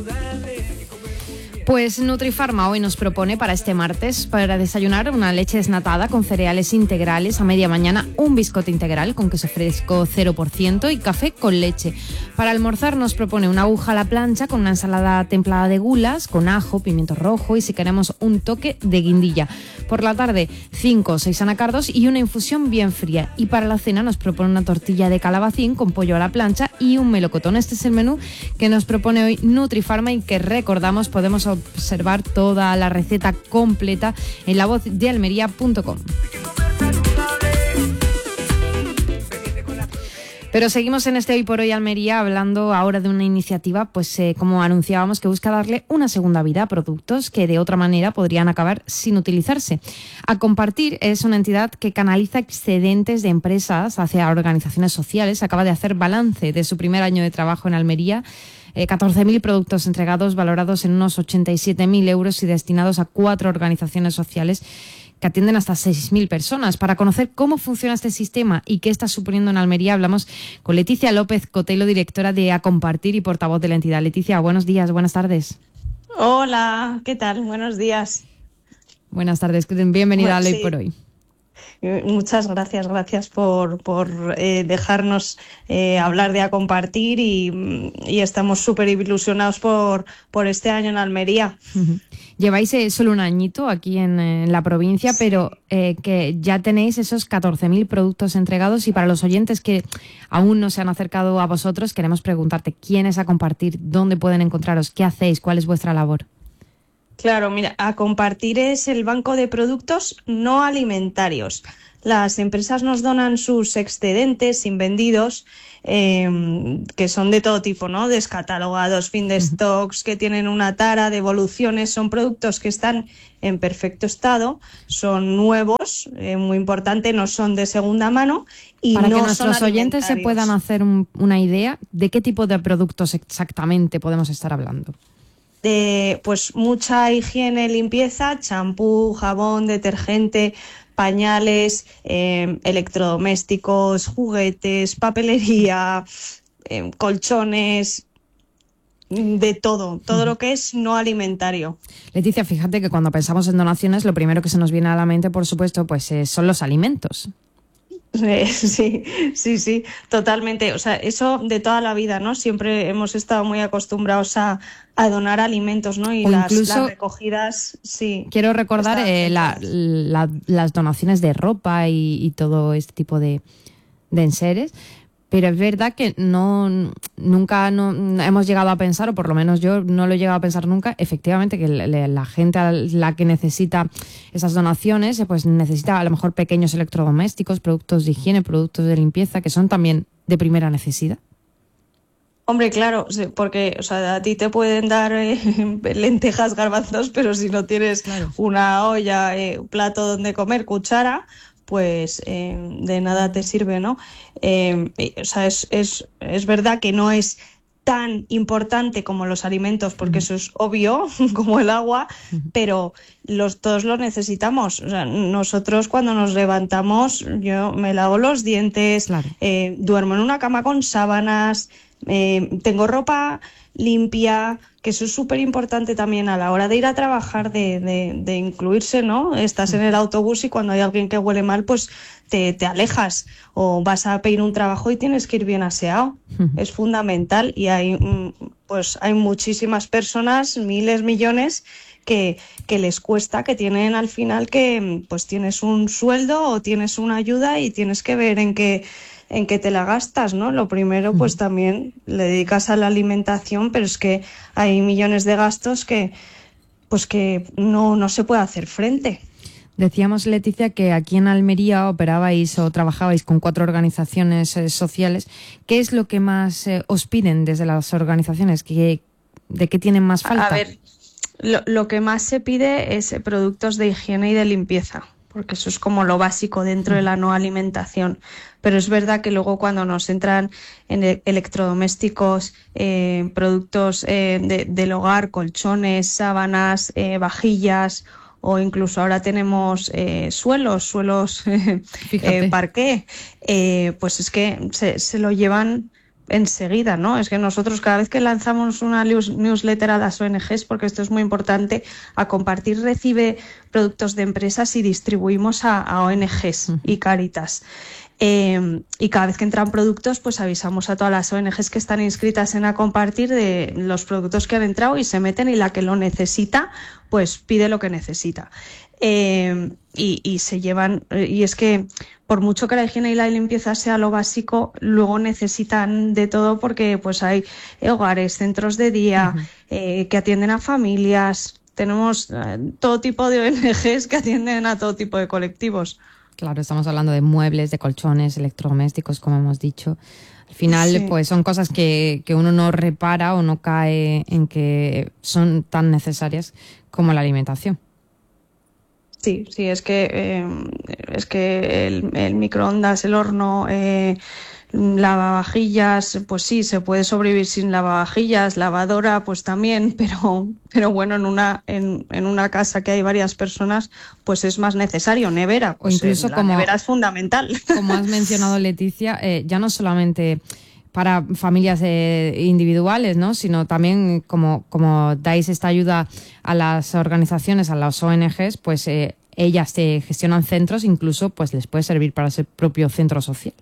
Pues Nutrifarma hoy nos propone para este martes, para desayunar, una leche desnatada con cereales integrales a media mañana, un biscote integral con queso fresco 0% y café con leche. Para almorzar nos propone una aguja a la plancha con una ensalada templada de gulas, con ajo, pimiento rojo y si queremos un toque de guindilla. Por la tarde, 5 o 6 anacardos y una infusión bien fría. Y para la cena nos propone una tortilla de calabacín con pollo a la plancha y un melocotón. Este es el menú que nos propone hoy Nutrifarma y que recordamos podemos observar toda la receta completa en lavozdealmería.com. Pero seguimos en este Hoy por Hoy Almería hablando ahora de una iniciativa, como anunciábamos, que busca darle una segunda vida a productos que de otra manera podrían acabar sin utilizarse. A Compartir es una entidad que canaliza excedentes de empresas hacia organizaciones sociales. Acaba de hacer balance de su primer año de trabajo en Almería. 14.000 productos entregados, valorados en unos 87.000 euros y destinados a 4 organizaciones sociales que atienden hasta 6.000 personas. Para conocer cómo funciona este sistema y qué está suponiendo en Almería, hablamos con Leticia López Cotelo, directora de A Compartir y portavoz de la entidad. Leticia, buenos días, buenas tardes. Hola, ¿qué tal? Buenos días. Buenas tardes, bienvenida al Hoy por Hoy. Muchas gracias por dejarnos hablar de A Compartir y estamos súper ilusionados por este año en Almería. Lleváis solo un añito aquí en la provincia, sí, pero que ya tenéis esos 14.000 productos entregados y para los oyentes que aún no se han acercado a vosotros, queremos preguntarte quién es A Compartir, dónde pueden encontraros, qué hacéis, cuál es vuestra labor. Claro, mira, A Compartir es el banco de productos no alimentarios. Las empresas nos donan sus excedentes invendidos, que son de todo tipo, ¿no? Descatalogados, fin de stocks, que tienen una tara, devoluciones, son productos que están en perfecto estado, son nuevos, muy importante, no son de segunda mano y para no que nuestros son oyentes se puedan hacer una idea de qué tipo de productos exactamente podemos estar hablando. Pues mucha higiene, limpieza, champú, jabón, detergente, pañales, electrodomésticos, juguetes, papelería, colchones, de todo lo que es no alimentario. Leticia, fíjate que cuando pensamos en donaciones, lo primero que se nos viene a la mente, por supuesto, son los alimentos. Sí, totalmente. O sea, eso de toda la vida, ¿no? Siempre hemos estado muy acostumbrados a donar alimentos, ¿no? Y las recogidas, sí. Quiero recordar las donaciones de ropa y todo este tipo de enseres. Pero es verdad que nunca hemos llegado a pensar, o por lo menos yo no lo he llegado a pensar nunca, efectivamente que la gente a la que necesita esas donaciones, pues necesita a lo mejor pequeños electrodomésticos, productos de higiene, productos de limpieza, que son también de primera necesidad. Hombre, claro, porque o sea, a ti te pueden dar lentejas, garbanzos, pero si no tienes una olla, un plato donde comer, cuchara, pues de nada te sirve, ¿no? O sea, es verdad que no es tan importante como los alimentos, porque eso es obvio, como el agua, pero todos lo necesitamos. O sea, nosotros cuando nos levantamos, yo me lavo los dientes, duermo en una cama con sábanas, tengo ropa limpia, que eso es súper importante también a la hora de ir a trabajar, de incluirse, ¿no? Estás en el autobús y cuando hay alguien que huele mal, pues te alejas, o vas a pedir un trabajo y tienes que ir bien aseado. Es fundamental y hay muchísimas personas, miles, millones, que les cuesta, que tienen al final que pues tienes un sueldo o tienes una ayuda y tienes que ver en qué te la gastas, ¿no? Lo primero, pues también le dedicas a la alimentación, pero es que hay millones de gastos que no se puede hacer frente. Decíamos, Leticia, que aquí en Almería operabais o trabajabais con 4 organizaciones sociales. ¿Qué es lo que más os piden desde las organizaciones? ¿De qué tienen más falta? A ver, lo que más se pide es productos de higiene y de limpieza, porque eso es como lo básico dentro de la no alimentación. Pero es verdad que luego cuando nos entran en electrodomésticos, productos del hogar, colchones, sábanas, vajillas, o incluso ahora tenemos suelos parqué, pues es que se lo llevan enseguida, ¿no? Es que nosotros cada vez que lanzamos una newsletter a las ONGs, porque esto es muy importante, a compartir recibe productos de empresas y distribuimos a ONGs y Cáritas. Y cada vez que entran productos, pues avisamos a todas las ONGs que están inscritas en A Compartir de los productos que han entrado y se meten, y la que lo necesita, pues pide lo que necesita. Y se llevan, y es que por mucho que la higiene y la limpieza sea lo básico, luego necesitan de todo, porque pues hay hogares, centros de día, que atienden a familias. Tenemos todo tipo de ONGs que atienden a todo tipo de colectivos. Claro, estamos hablando de muebles, de colchones, electrodomésticos, como hemos dicho. Al final, pues son cosas que uno no repara o no cae en que son tan necesarias como la alimentación. Sí, es que el microondas, el horno, lavavajillas, pues sí, se puede sobrevivir sin lavavajillas, lavadora, pues también, pero bueno, en una casa que hay varias personas, pues es más necesario. Nevera, pues o incluso la nevera es fundamental. Como has mencionado, Leticia, ya no solamente para familias individuales, ¿no? Sino también como dais esta ayuda a las organizaciones, a las ONGs, pues ellas gestionan centros, incluso pues les puede servir para ese propio centro social.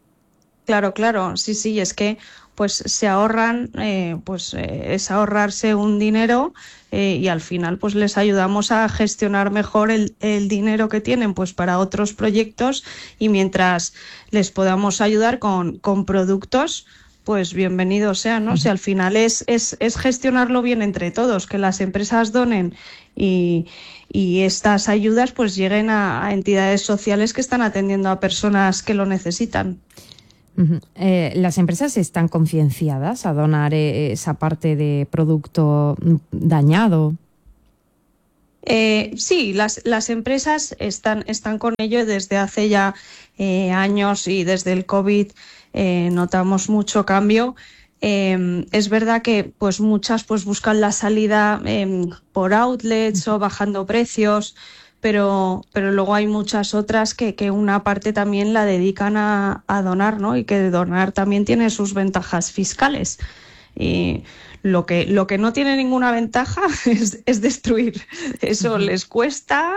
Claro, sí, es que pues se ahorran, es ahorrarse un dinero, y al final pues les ayudamos a gestionar mejor el dinero que tienen pues para otros proyectos, y mientras les podamos ayudar con productos, pues bienvenido sea, ¿no? Si al final es gestionarlo bien entre todos, que las empresas donen y estas ayudas pues lleguen a entidades sociales que están atendiendo a personas que lo necesitan. ¿Las empresas están concienciadas a donar esa parte de producto dañado? Sí, las empresas están con ello desde hace ya años, y desde el COVID notamos mucho cambio. Es verdad que pues muchas pues buscan la salida por outlets o bajando precios, pero luego hay muchas otras que una parte también la dedican a donar, ¿no? Y que donar también tiene sus ventajas fiscales. Y lo que no tiene ninguna ventaja es destruir. Eso les cuesta,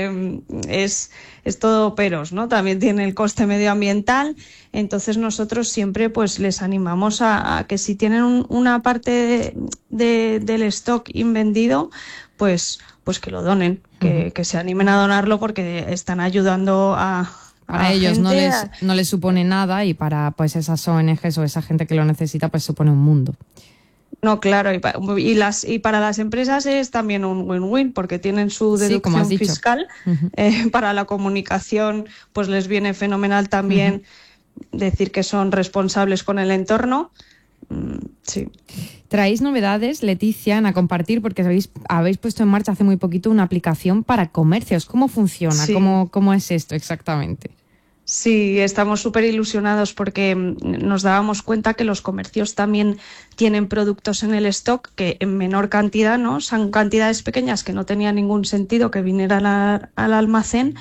es todo peros, ¿no? También tiene el coste medioambiental. Entonces nosotros siempre pues les animamos a que si tienen una parte del stock invendido, pues que lo donen, que se animen a donarlo, porque están ayudando para ellos no les supone nada, y para pues esas ONGs o esa gente que lo necesita pues supone un mundo. No, claro, y para las empresas es también un win-win, porque tienen su deducción fiscal. Para la comunicación pues les viene fenomenal también decir que son responsables con el entorno. Sí. Traéis novedades, Leticia, en A Compartir, porque habéis puesto en marcha hace muy poquito una aplicación para comercios. ¿Cómo funciona? Sí. ¿Cómo es esto exactamente? Sí, estamos súper ilusionados porque nos dábamos cuenta que los comercios también tienen productos en el stock que en menor cantidad, ¿no? Son cantidades pequeñas que no tenía ningún sentido que vinieran al almacén.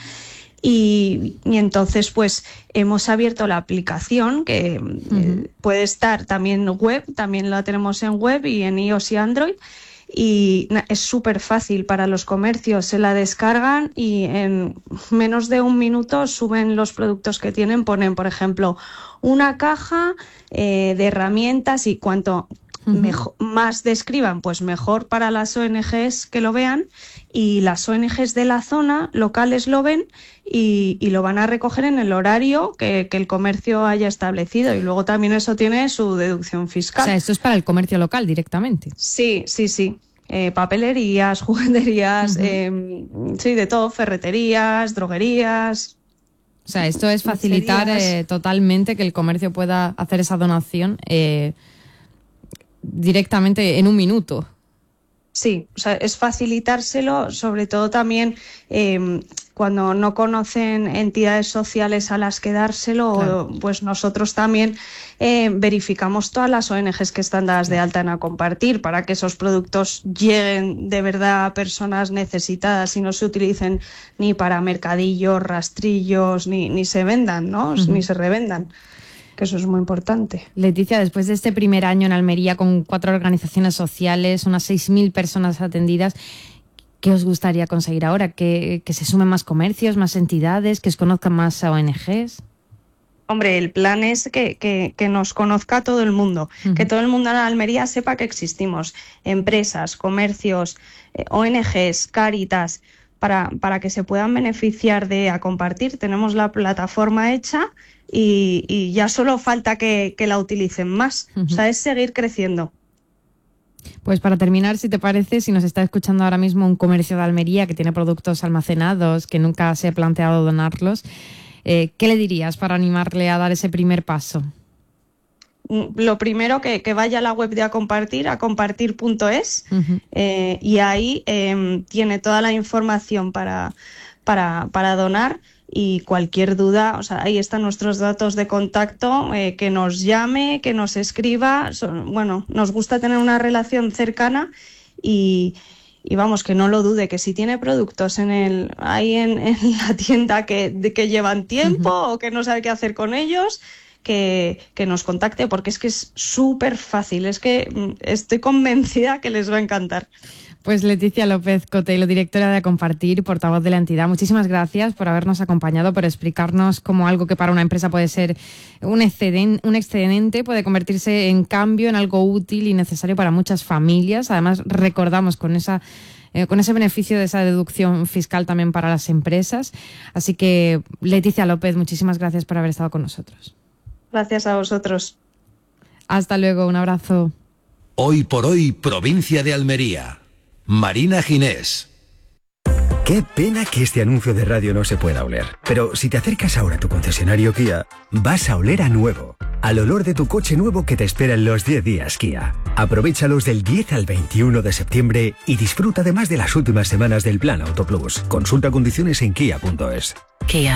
Y entonces pues hemos abierto la aplicación que puede estar también web, también la tenemos en web y en iOS y Android, y es súper fácil para los comercios. Se la descargan y en menos de un minuto suben los productos que tienen, ponen por ejemplo una caja de herramientas, y cuanto más describan, pues mejor para las ONGs que lo vean, y las ONGs de la zona locales lo ven y lo van a recoger en el horario que el comercio haya establecido, y luego también eso tiene su deducción fiscal. O sea, esto es para el comercio local directamente. Sí. Papelerías, jugueterías, sí, de todo, ferreterías, droguerías. O sea, esto es facilitar totalmente que el comercio pueda hacer esa donación directamente en un minuto. Sí, o sea, es facilitárselo, sobre todo también cuando no conocen entidades sociales a las que dárselo. Claro. Pues nosotros también verificamos todas las ONGs que están dadas de alta en A Compartir, para que esos productos lleguen de verdad a personas necesitadas y no se utilicen ni para mercadillos, rastrillos, ni se vendan, ¿no? Ni se revendan. que eso es muy importante. Leticia, después de este primer año en Almería con 4 organizaciones sociales, unas 6.000 personas atendidas, ¿qué os gustaría conseguir ahora? ¿Que se sumen más comercios, más entidades, que os conozcan más ONGs? Hombre, el plan es que nos conozca todo el mundo, que todo el mundo en Almería sepa que existimos, empresas, comercios, ONGs, Cáritas, para que se puedan beneficiar de A Compartir. Tenemos la plataforma hecha y ya solo falta que la utilicen más. O sea, es seguir creciendo. Pues para terminar, si te parece, si nos está escuchando ahora mismo un comercio de Almería que tiene productos almacenados, que nunca se ha planteado donarlos, ¿qué le dirías para animarle a dar ese primer paso? Lo primero, que vaya a la web de A Compartir, acompartir.es, y ahí tiene toda la información para donar, y cualquier duda, o sea, ahí están nuestros datos de contacto, que nos llame, que nos escriba. Bueno, nos gusta tener una relación cercana y vamos, que no lo dude, que si tiene productos ahí en la tienda que llevan tiempo o que no sabe qué hacer con ellos, que nos contacte, porque es que es súper fácil, es que estoy convencida que les va a encantar. Pues Leticia López Cotelo, directora de A Compartir, portavoz de la entidad, muchísimas gracias por habernos acompañado, por explicarnos cómo algo que para una empresa puede ser un excedente puede convertirse en cambio en algo útil y necesario para muchas familias. Además, recordamos con ese beneficio de esa deducción fiscal también para las empresas. Así que, Leticia López, muchísimas gracias por haber estado con nosotros. Gracias a vosotros. Hasta luego, un abrazo. Hoy por hoy, provincia de Almería. Marina Ginés. Qué pena que este anuncio de radio no se pueda oler. Pero si te acercas ahora a tu concesionario Kia, vas a oler a nuevo. Al olor de tu coche nuevo que te espera en los 10 días Kia. Aprovéchalos del 10 al 21 de septiembre y disfruta además de las últimas semanas del Plan Auto Plus. Consulta condiciones en kia.es. Kia.